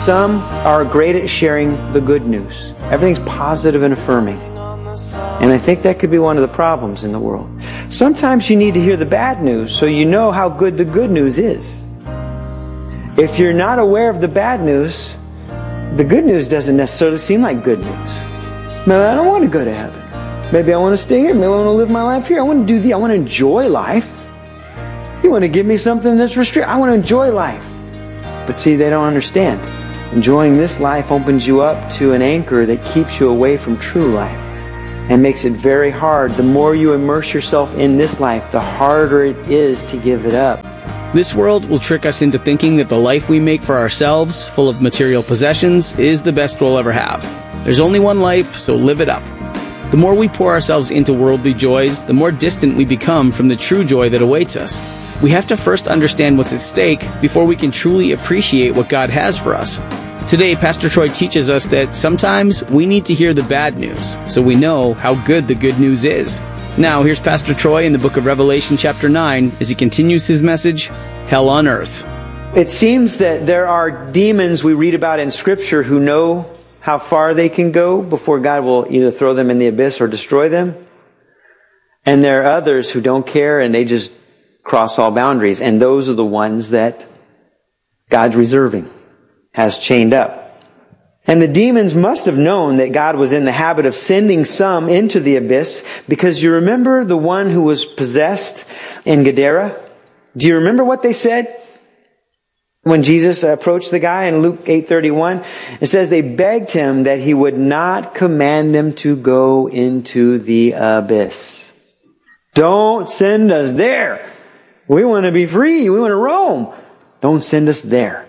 Some are great at sharing the good news. Everything's positive and affirming. And I think that could be one of the problems in the world. Sometimes you need to hear the bad news so you know how good the good news is. If you're not aware of the bad news, the good news doesn't necessarily seem like good news. Maybe I don't want to go to heaven. Maybe I want to stay here. Maybe I want to live my life here. I want to I want to enjoy life. You want to give me something that's restricted? I want to enjoy life. But see, they don't understand. Enjoying this life opens you up to an anchor that keeps you away from true life and makes it very hard. The more you immerse yourself in this life, the harder it is to give it up. This world will trick us into thinking that the life we make for ourselves, full of material possessions, is the best we'll ever have. There's only one life, so live it up. The more we pour ourselves into worldly joys, the more distant we become from the true joy that awaits us. We have to first understand what's at stake before we can truly appreciate what God has for us. Today, Pastor Troy teaches us that sometimes we need to hear the bad news so we know how good the good news is. Now, here's Pastor Troy in the book of Revelation chapter 9 as he continues his message, Hell on Earth. It seems that there are demons we read about in Scripture who know how far they can go before God will either throw them in the abyss or destroy them. And there are others who don't care and they just cross all boundaries. And those are the ones that God's reserving, has chained up. And the demons must have known that God was in the habit of sending some into the abyss, because you remember the one who was possessed in Gadara? Do you remember what they said? When Jesus approached the guy in Luke 8:31, it says they begged him that he would not command them to go into the abyss. Don't send us there. We want to be free. We want to roam. Don't send us there.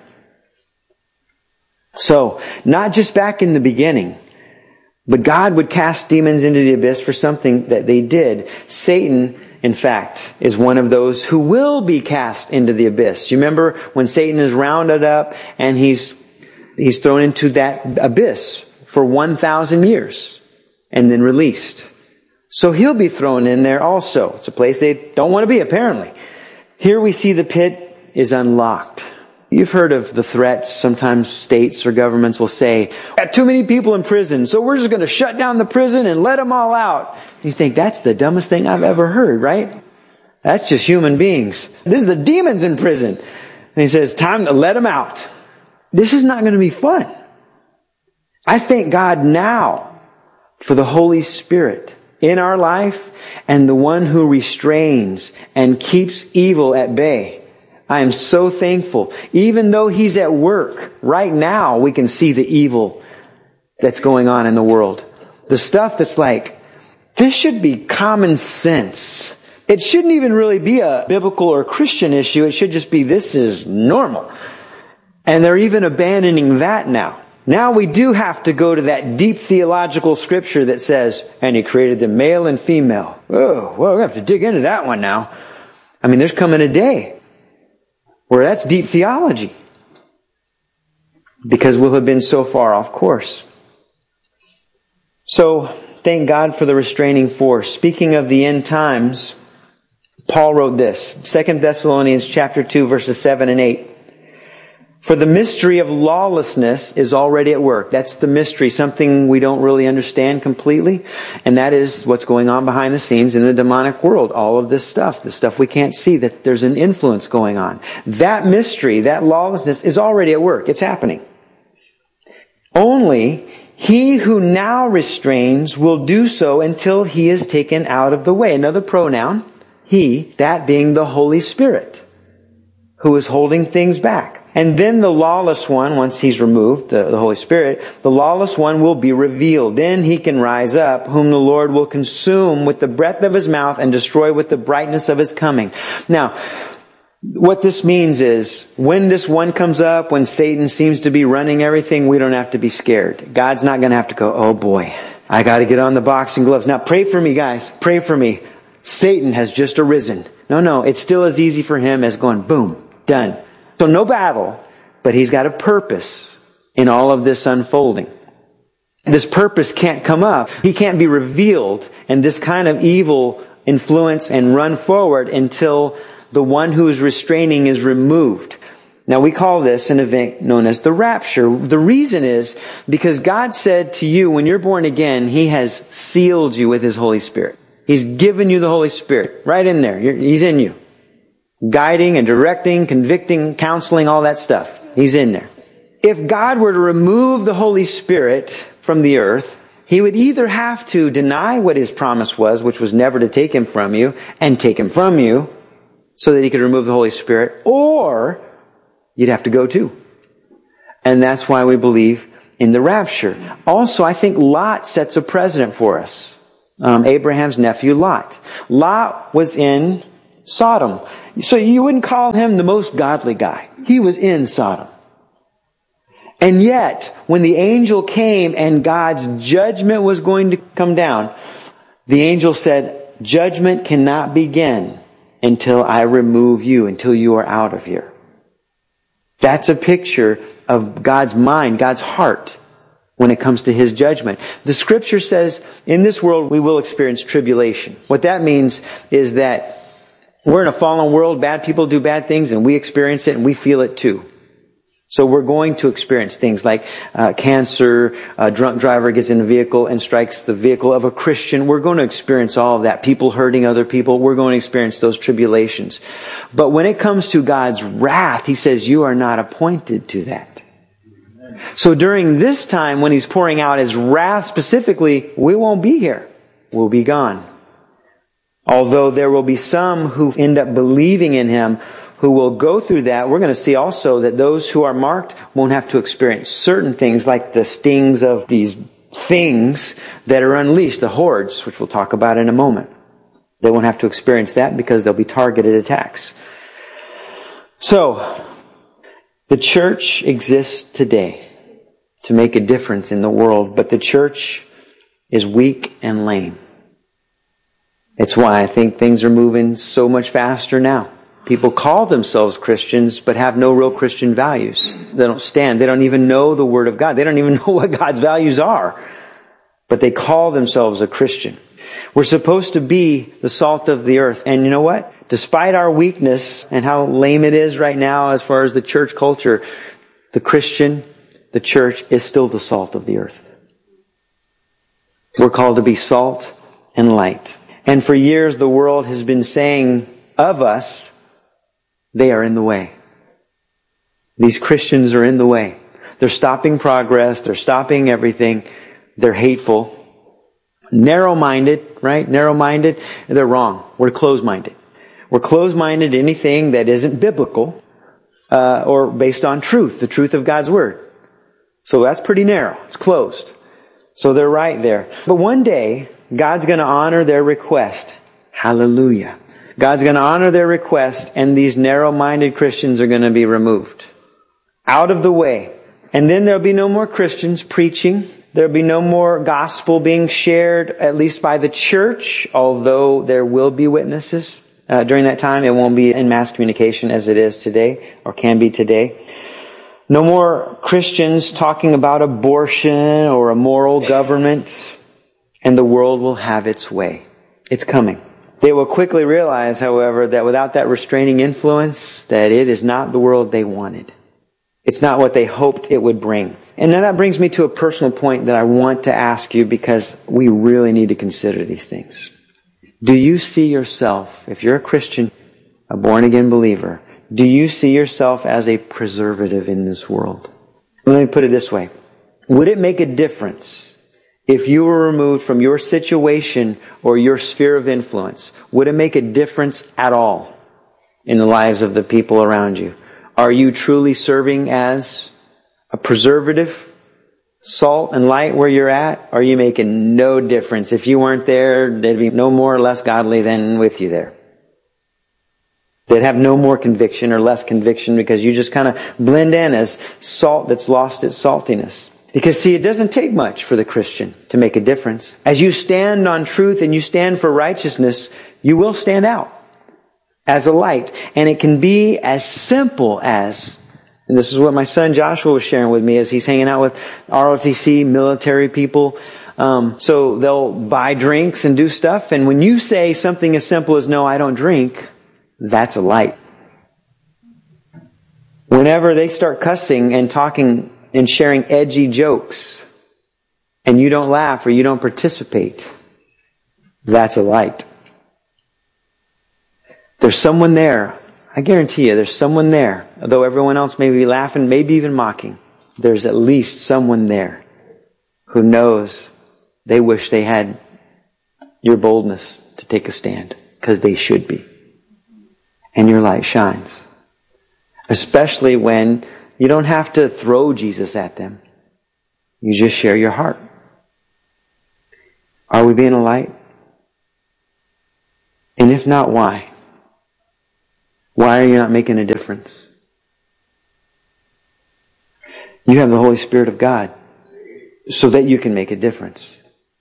So, not just back in the beginning, but God would cast demons into the abyss for something that they did. Satan, in fact, is one of those who will be cast into the abyss. You remember when Satan is rounded up and he's thrown into that abyss for 1,000 years and then released. So he'll be thrown in there also. It's a place they don't want to be, apparently. Here we see the pit is unlocked. You've heard of the threats. Sometimes states or governments will say, got too many people in prison, so we're just going to shut down the prison and let them all out. You think that's the dumbest thing I've ever heard, right? That's just human beings. This is the demons in prison. And he says, time to let them out. This is not going to be fun. I thank God now for the Holy Spirit in our life and the one who restrains and keeps evil at bay. I am so thankful. Even though He's at work, right now we can see the evil that's going on in the world. The stuff that's like, this should be common sense. It shouldn't even really be a biblical or Christian issue. It should just be, this is normal. And they're even abandoning that now. Now we do have to go to that deep theological scripture that says, and He created them male and female. Oh, well, we have to dig into that one now. I mean, there's coming a day where that's deep theology, because we'll have been so far off course. So, thank God for the restraining force. Speaking of the end times, Paul wrote this, 2 Thessalonians chapter 2, verses 7 and 8. For the mystery of lawlessness is already at work. That's the mystery, something we don't really understand completely. And that is what's going on behind the scenes in the demonic world. All of this stuff, the stuff we can't see, that there's an influence going on. That mystery, that lawlessness is already at work. It's happening. Only he who now restrains will do so until he is taken out of the way. Another pronoun, he, that being the Holy Spirit, who is holding things back. And then the lawless one, once he's removed, the Holy Spirit, the lawless one will be revealed. Then he can rise up, whom the Lord will consume with the breath of His mouth and destroy with the brightness of His coming. Now, what this means is, when this one comes up, when Satan seems to be running everything, we don't have to be scared. God's not going to have to go, oh boy, I got to get on the boxing gloves. Now pray for me, guys. Pray for me. Satan has just arisen. No, it's still as easy for him as going, boom, done. So no battle, but he's got a purpose in all of this unfolding. This purpose can't come up. He can't be revealed and this kind of evil influence and run forward until the one who is restraining is removed. Now we call this an event known as the rapture. The reason is because God said to you when you're born again, He has sealed you with His Holy Spirit. He's given you the Holy Spirit right in there. He's in you. Guiding and directing, convicting, counseling, all that stuff. He's in there. If God were to remove the Holy Spirit from the earth, He would either have to deny what His promise was, which was never to take Him from you, and take Him from you, so that He could remove the Holy Spirit, or you'd have to go too. And that's why we believe in the rapture. Also, I think Lot sets a precedent for us. Abraham's nephew, Lot. Lot was in Sodom. So you wouldn't call him the most godly guy. He was in Sodom. And yet, when the angel came and God's judgment was going to come down, the angel said, judgment cannot begin until I remove you, until you are out of here. That's a picture of God's mind, God's heart, when it comes to His judgment. The Scripture says, in this world we will experience tribulation. What that means is that we're in a fallen world, bad people do bad things, and we experience it and we feel it too. So we're going to experience things like cancer, a drunk driver gets in a vehicle and strikes the vehicle of a Christian. We're going to experience all of that. People hurting other people. We're going to experience those tribulations. But when it comes to God's wrath, He says, you are not appointed to that. So during this time when He's pouring out His wrath specifically, we won't be here. We'll be gone. Although there will be some who end up believing in Him who will go through that, we're going to see also that those who are marked won't have to experience certain things like the stings of these things that are unleashed, the hordes, which we'll talk about in a moment. They won't have to experience that because there'll be targeted attacks. So, the church exists today to make a difference in the world, but the church is weak and lame. It's why I think things are moving so much faster now. People call themselves Christians, but have no real Christian values. They don't stand. They don't even know the Word of God. They don't even know what God's values are. But they call themselves a Christian. We're supposed to be the salt of the earth. And you know what? Despite our weakness and how lame it is right now as far as the church culture, the Christian, the church, is still the salt of the earth. We're called to be salt and light. And for years the world has been saying of us, they are in the way. These Christians are in the way. They're stopping progress. They're stopping everything. They're hateful. Narrow-minded, right? Narrow-minded. They're wrong. We're closed-minded. We're closed-minded to anything that isn't biblical or based on truth, the truth of God's Word. So that's pretty narrow. It's closed. So they're right there. But one day, God's going to honor their request. Hallelujah. God's going to honor their request, and these narrow-minded Christians are going to be removed. Out of the way. And then there'll be no more Christians preaching. There'll be no more gospel being shared, at least by the church, although there will be witnesses. During that time, it won't be in mass communication as it is today, or can be today. No more Christians talking about abortion or a moral government, and the world will have its way. It's coming. They will quickly realize, however, that without that restraining influence, that it is not the world they wanted. It's not what they hoped it would bring. And now that brings me to a personal point that I want to ask you, because we really need to consider these things. Do you see yourself, if you're a Christian, a born-again believer, do you see yourself as a preservative in this world? Let me put it this way. Would it make a difference if you were removed from your situation or your sphere of influence? Would it make a difference at all in the lives of the people around you? Are you truly serving as a preservative, salt and light where you're at? Are you making no difference? If you weren't there, there'd be no more or less godly than with you there. They'd have no more conviction or less conviction because you just kind of blend in as salt that's lost its saltiness. Because see, it doesn't take much for the Christian to make a difference. As you stand on truth and you stand for righteousness, you will stand out as a light. And it can be as simple as, and this is what my son Joshua was sharing with me as he's hanging out with ROTC military people. So they'll buy drinks and do stuff. And when you say something as simple as, no, I don't drink, that's a light. Whenever they start cussing and talking and sharing edgy jokes, and you don't laugh or you don't participate, that's a light. There's someone there. I guarantee you, there's someone there. Although everyone else may be laughing, maybe even mocking, there's at least someone there who knows they wish they had your boldness to take a stand, because they should be. And your light shines. Especially when you don't have to throw Jesus at them. You just share your heart. Are we being a light? And if not, why? Why are you not making a difference? You have the Holy Spirit of God so that you can make a difference.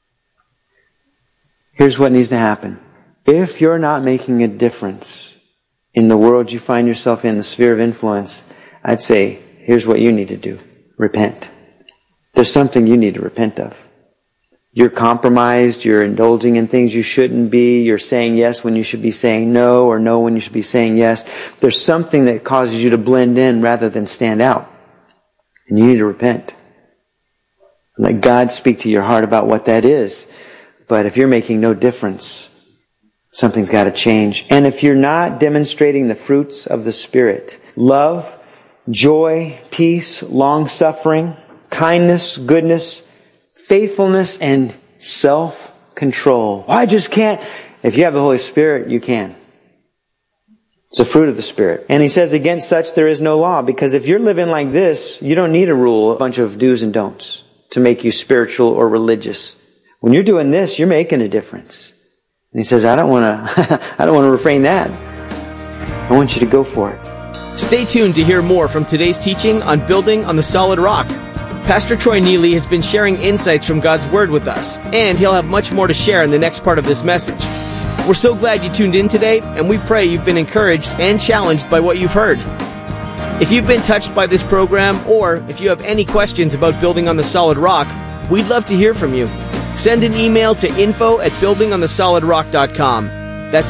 Here's what needs to happen. If you're not making a difference in the world you find yourself in, the sphere of influence, I'd say, here's what you need to do. Repent. There's something you need to repent of. You're compromised, you're indulging in things you shouldn't be, you're saying yes when you should be saying no, or no when you should be saying yes. There's something that causes you to blend in rather than stand out. And you need to repent. Let God speak to your heart about what that is. But if you're making no difference, something's got to change. And if you're not demonstrating the fruits of the Spirit, love, joy, peace, long-suffering, kindness, goodness, faithfulness, and self-control. I just can't. If you have the Holy Spirit, you can. It's a fruit of the Spirit. And he says, against such there is no law. Because if you're living like this, you don't need to rule a bunch of do's and don'ts to make you spiritual or religious. When you're doing this, you're making a difference. And he says, I don't want to refrain that. I want you to go for it. Stay tuned to hear more from today's teaching on Building on the Solid Rock. Pastor Troy Neely has been sharing insights from God's Word with us, and he'll have much more to share in the next part of this message. We're so glad you tuned in today, and we pray you've been encouraged and challenged by what you've heard. If you've been touched by this program, or if you have any questions about Building on the Solid Rock, we'd love to hear from you. Send an email to info@buildingonthesolidrock.com. That's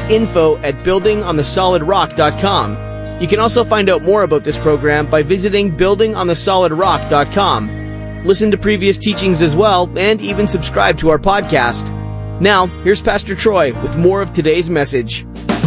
info@buildingonthesolidrock.com. You can also find out more about this program by visiting buildingonthesolidrock.com. Listen to previous teachings as well, and even subscribe to our podcast. Now, here's Pastor Troy with more of today's message.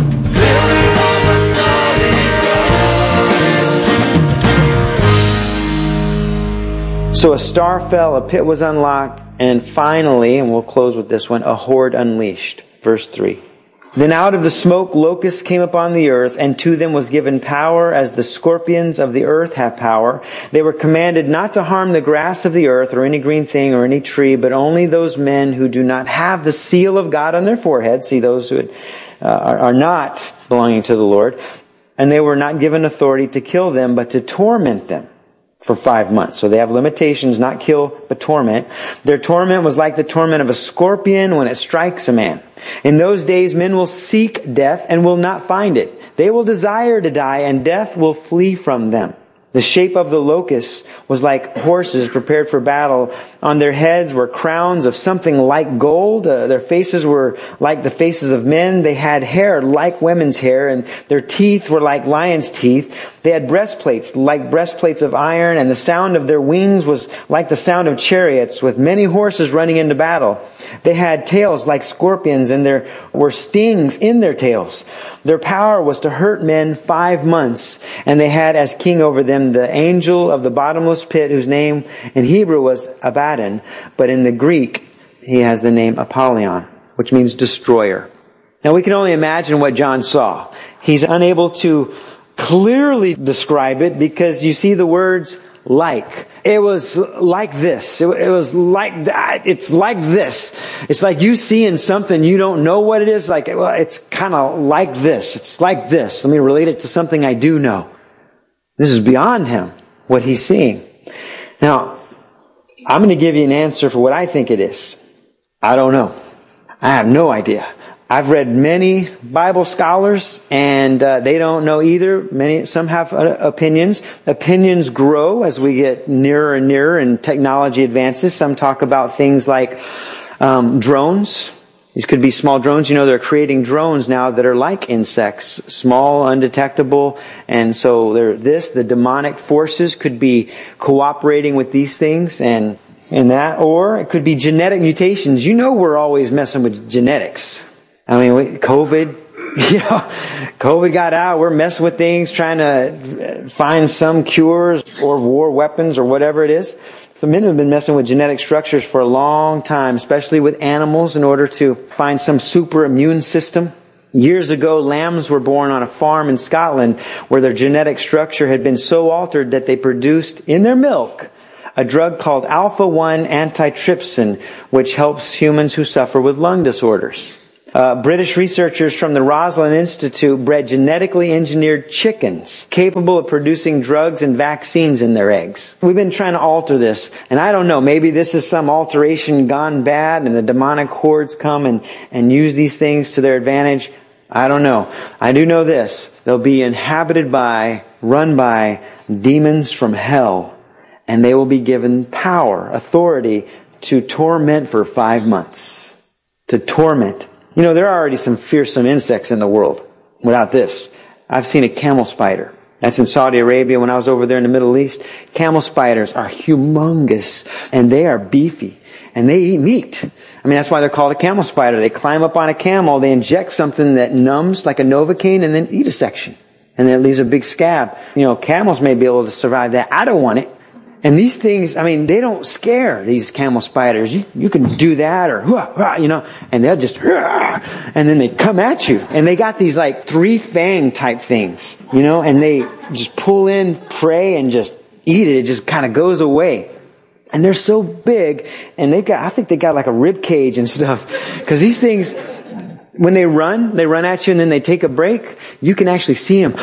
So a star fell, a pit was unlocked, and finally, and we'll close with this one, a horde unleashed. Verse 3. Then out of the smoke locusts came upon the earth, and to them was given power as the scorpions of the earth have power. They were commanded not to harm the grass of the earth or any green thing or any tree, but only those men who do not have the seal of God on their foreheads. See, those who are not belonging to the Lord. And they were not given authority to kill them, but to torment them for 5 months. So they have limitations, not kill, but torment. Their torment was like the torment of a scorpion when it strikes a man. In those days, men will seek death and will not find it. They will desire to die, and death will flee from them. The shape of the locusts was like horses prepared for battle. On their heads were crowns of something like gold. Their faces were like the faces of men. They had hair like women's hair, and their teeth were like lions' teeth. They had breastplates like breastplates of iron, and the sound of their wings was like the sound of chariots with many horses running into battle. They had tails like scorpions, and there were stings in their tails. Their power was to hurt men 5 months, and they had as king over them the angel of the bottomless pit, whose name in Hebrew was Abaddon, but in the Greek he has the name Apollyon, which means destroyer. Now we can only imagine what John saw. He's unable to clearly describe it because you see the words like. It was like this. It was like that. It's like this. It's like you seeing something you don't know what it is. Like, well, it's kind of like this. It's like this. Let me relate it to something I do know. This is beyond him, what he's seeing. Now, I'm going to give you an answer for what I think it is. I don't know. I have no idea. I've read many Bible scholars, and they don't know either. Some have opinions. Opinions grow as we get nearer and nearer and technology advances. Some talk about things like drones These could be small drones. They're creating drones now that are like insects, small, undetectable. And so the demonic forces could be cooperating with these things and that. Or it could be genetic mutations. We're always messing with genetics. COVID, COVID got out. We're messing with things, trying to find some cures or war weapons or whatever it is. So men have been messing with genetic structures for a long time, especially with animals, in order to find some super immune system. Years ago, lambs were born on a farm in Scotland where their genetic structure had been so altered that they produced in their milk a drug called alpha-1 antitrypsin, which helps humans who suffer with lung disorders. British researchers from the Roslin Institute bred genetically engineered chickens capable of producing drugs and vaccines in their eggs. We've been trying to alter this, and I don't know, maybe this is some alteration gone bad and the demonic hordes come and use these things to their advantage. I don't know. I do know this. They'll be run by demons from hell, and they will be given power, authority to torment for 5 months. To torment. There are already some fearsome insects in the world without this. I've seen a camel spider. That's in Saudi Arabia when I was over there in the Middle East. Camel spiders are humongous and they are beefy and they eat meat. That's why they're called a camel spider. They climb up on a camel, they inject something that numbs like a Novocaine and then eat a section. And then it leaves a big scab. Camels may be able to survive that. I don't want it. And these things, they don't scare these camel spiders. You can do that and they'll just, and then they come at you. And they got these 3-fang type things, and they just pull in prey and just eat it. It just kind of goes away. And they're so big, and I think they got like a rib cage and stuff. Because these things, when they run at you and then they take a break, you can actually see them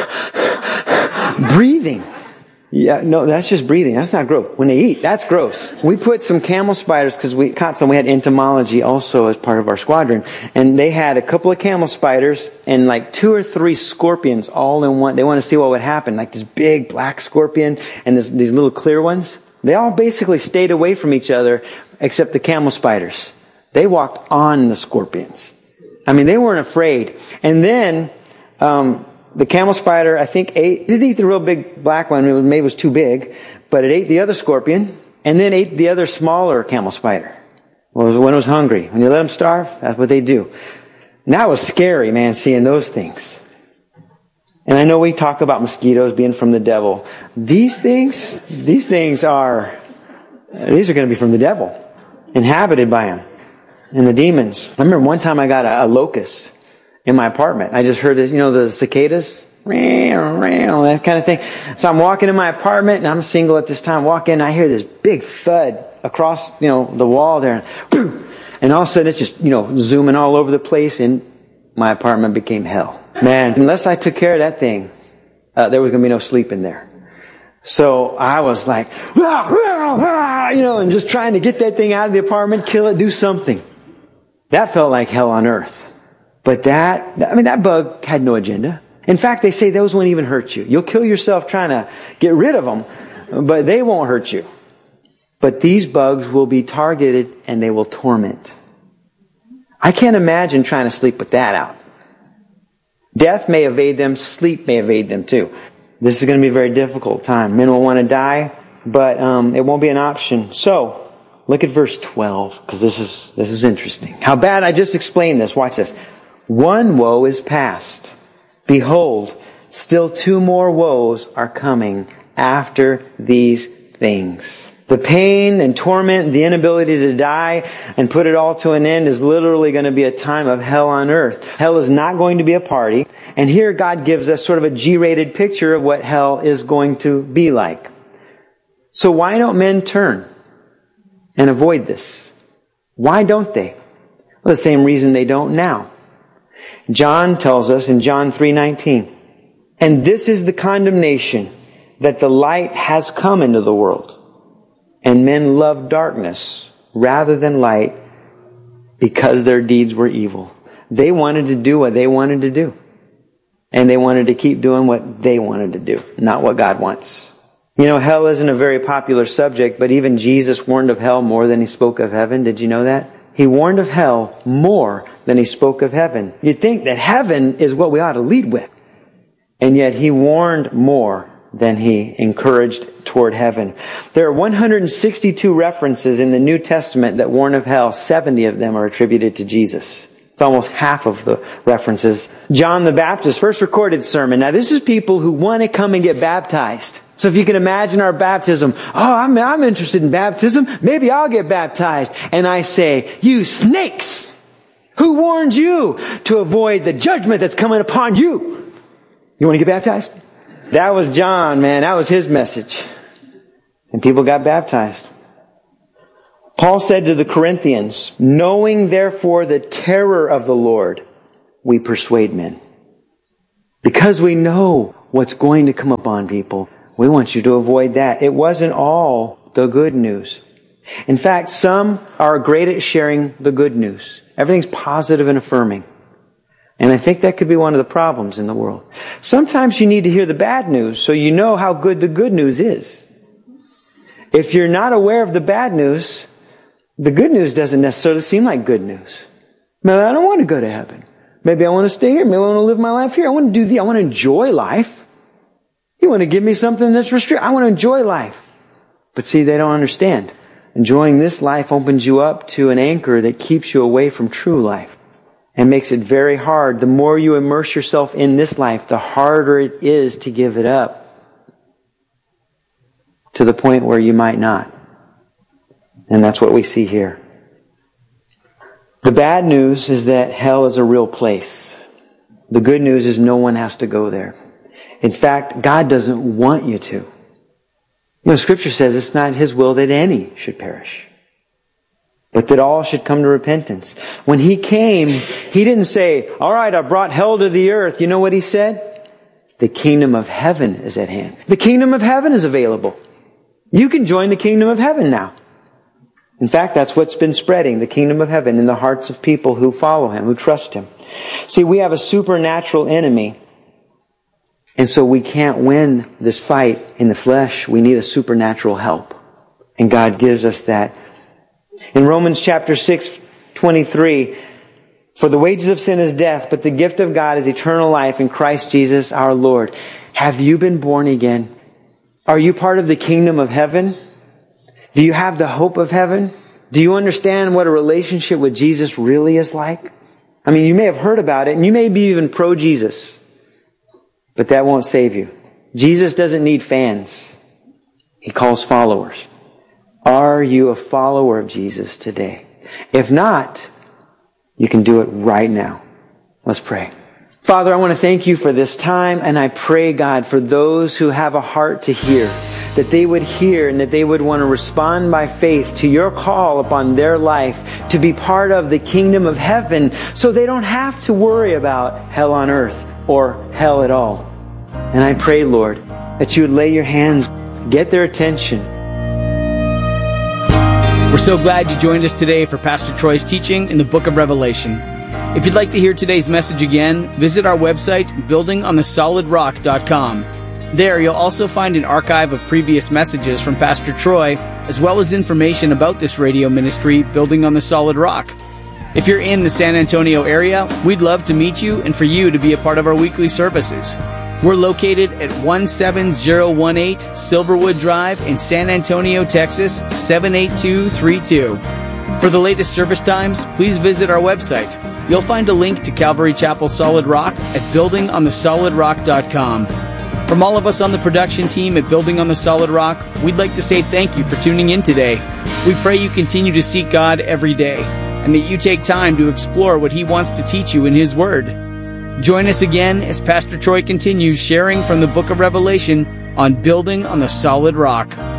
breathing. Yeah, no, that's just breathing. That's not gross. When they eat, that's gross. We put some camel spiders, because we caught some. We had entomology also as part of our squadron. And they had a couple of camel spiders and 2 or 3 scorpions all in one. They want to see what would happen. This big black scorpion and these little clear ones. They all basically stayed away from each other except the camel spiders. They walked on the scorpions. They weren't afraid. And then, the camel spider, I think, did eat the real big black one. Maybe it was too big, but it ate the other scorpion and then ate the other smaller camel spider. When it was hungry. When you let them starve, that's what they do. And that was scary, man, seeing those things. And I know we talk about mosquitoes being from the devil. These things are going to be from the devil, inhabited by him and the demons. I remember one time I got a locust in my apartment. I just heard this, the cicadas, that kind of thing. So I'm walking in my apartment, and I'm single at this time. Walk in, and I hear this big thud across, the wall there. And all of a sudden, it's just, zooming all over the place, and my apartment became hell. Man, unless I took care of that thing, there was going to be no sleep in there. So I was like, and just trying to get that thing out of the apartment, kill it, do something. That felt like hell on earth. But that bug had no agenda. In fact, they say those won't even hurt you. You'll kill yourself trying to get rid of them, but they won't hurt you. But these bugs will be targeted and they will torment. I can't imagine trying to sleep with that out. Death may evade them, sleep may evade them too. This is going to be a very difficult time. Men will want to die, but it won't be an option. So, look at verse 12, because this is interesting. How bad, I just explained this. Watch this. 1 woe is past. Behold, still 2 more woes are coming after these things. The pain and torment, the inability to die and put it all to an end is literally going to be a time of hell on earth. Hell is not going to be a party. And here God gives us sort of a G-rated picture of what hell is going to be like. So why don't men turn and avoid this? Why don't they? Well, the same reason they don't now. John tells us in John 3:19, and this is the condemnation, that the light has come into the world, and men love darkness rather than light because their deeds were evil. They wanted to do what they wanted to do. And they wanted to keep doing what they wanted to do, not what God wants. Hell isn't a very popular subject, but even Jesus warned of hell more than he spoke of heaven. Did you know that? he warned of hell more than he spoke of heaven. You'd think that heaven is what we ought to lead with. And yet he warned more than he encouraged toward heaven. There are 162 references in the New Testament that warn of hell. 70 of them are attributed to Jesus. It's almost half of the references. John the Baptist's first recorded sermon. Now this is people who want to come and get baptized. So if you can imagine our baptism, I'm interested in baptism. Maybe I'll get baptized. And I say, you snakes! Who warned you to avoid the judgment that's coming upon you? You want to get baptized? That was John, man. That was his message. And people got baptized. Paul said to the Corinthians, knowing therefore the terror of the Lord, we persuade men. Because we know what's going to come upon people, we want you to avoid that. It wasn't all the good news. In fact, some are great at sharing the good news. Everything's positive and affirming. And I think that could be one of the problems in the world. Sometimes you need to hear the bad news so you know how good the good news is. If you're not aware of the bad news, the good news doesn't necessarily seem like good news. Maybe I don't want to go to heaven. Maybe I want to stay here. Maybe I want to live my life here. I want to I want to enjoy life. You want to give me something that's restricted. I want to enjoy life. But see, they don't understand. Enjoying this life opens you up to an anchor that keeps you away from true life. And makes it very hard. The more you immerse yourself in this life, the harder it is to give it up. To the point where you might not. And that's what we see here. The bad news is that hell is a real place. The good news is no one has to go there. In fact, God doesn't want you to. You know, Scripture says it's not His will that any should perish, but that all should come to repentance. When He came, He didn't say, all right, I brought hell to the earth. You know what He said? The kingdom of heaven is at hand. The kingdom of heaven is available. You can join the kingdom of heaven now. In fact, that's what's been spreading, the kingdom of heaven, in the hearts of people who follow Him, who trust Him. See, we have a supernatural enemy. And so we can't win this fight in the flesh. We need a supernatural help. And God gives us that. In Romans chapter 6:23, for the wages of sin is death, but the gift of God is eternal life in Christ Jesus our Lord. Have you been born again? Are you part of the kingdom of heaven? Do you have the hope of heaven? Do you understand what a relationship with Jesus really is like? I mean, you may have heard about it, and you may be even pro-Jesus. But that won't save you. Jesus doesn't need fans. He calls followers. Are you a follower of Jesus today? If not, you can do it right now. Let's pray. Father, I want to thank You for this time, and I pray, God, for those who have a heart to hear, that they would hear and that they would want to respond by faith to Your call upon their life to be part of the kingdom of heaven so they don't have to worry about hell on earth or hell at all. And I pray, Lord, that You would lay Your hands, get their attention. We're so glad you joined us today for Pastor Troy's teaching in the book of Revelation. If you'd like to hear today's message again, visit our website, buildingonthesolidrock.com. There you'll also find an archive of previous messages from Pastor Troy, as well as information about this radio ministry, Building on the Solid Rock. If you're in the San Antonio area, we'd love to meet you and for you to be a part of our weekly services. We're located at 17018 Silverwood Drive in San Antonio, Texas, 78232. For the latest service times, please visit our website. You'll find a link to Calvary Chapel Solid Rock at buildingonthesolidrock.com. From all of us on the production team at Building on the Solid Rock, we'd like to say thank you for tuning in today. We pray you continue to seek God every day, and that you take time to explore what He wants to teach you in His Word. Join us again as Pastor Troy continues sharing from the book of Revelation on Building on the Solid Rock.